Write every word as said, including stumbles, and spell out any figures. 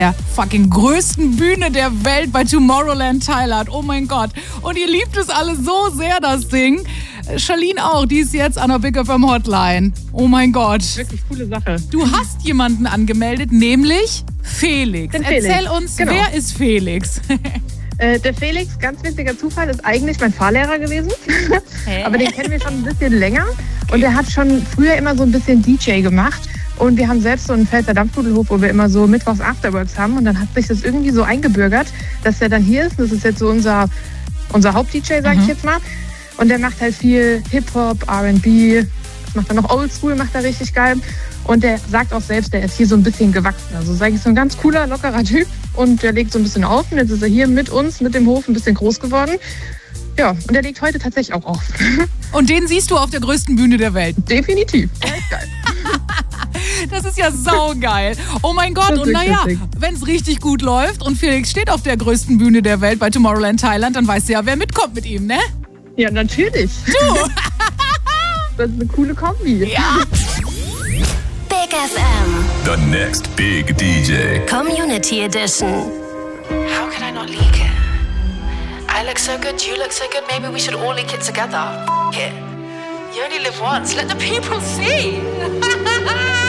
der fucking größten Bühne der Welt bei Tomorrowland Thailand. Oh mein Gott. Und ihr liebt es alle so sehr, das Ding. Charlene auch, die ist jetzt an der Big F M Hotline. Oh mein Gott. Wirklich coole Sache. Du hast jemanden angemeldet, nämlich Felix. Den Felix. Erzähl uns, Genau. Wer ist Felix? Äh, der Felix, ganz witziger Zufall, ist eigentlich mein Fahrlehrer gewesen. Hä? Aber den kennen wir schon ein bisschen länger. Und er hat schon früher immer so ein bisschen D J gemacht. Und wir haben selbst so einen Pfälzer Dampfnudelhof, wo wir immer so mittwochs Afterworks haben. Und dann hat sich das irgendwie so eingebürgert, dass er dann hier ist. Das ist jetzt so unser, unser Haupt-D J, sag Mhm. ich jetzt mal. Und der macht halt viel Hip-Hop, R and B. Macht er noch Oldschool, macht er richtig geil. Und der sagt auch selbst, der ist hier so ein bisschen gewachsen. Also sage ich, so ein ganz cooler, lockerer Typ. Und der legt so ein bisschen auf. Und jetzt ist er hier mit uns, mit dem Hof, ein bisschen groß geworden. Ja, und der legt heute tatsächlich auch auf. Und den siehst du auf der größten Bühne der Welt. Definitiv. Der ist geil. Das ist ja saugeil. Oh mein Gott. Das ist Und naja, witzig. wenn es richtig gut läuft und Felix steht auf der größten Bühne der Welt bei Tomorrowland Thailand, dann weißt du ja, wer mitkommt mit ihm, ne? Ja, natürlich. Du. Das ist eine coole Kombi. Ja. Big F M The next big D J. Community Edition. How can I not leak it? I look so good, you look so good, maybe we should all leak it together. F- it. You only live once, let the people see.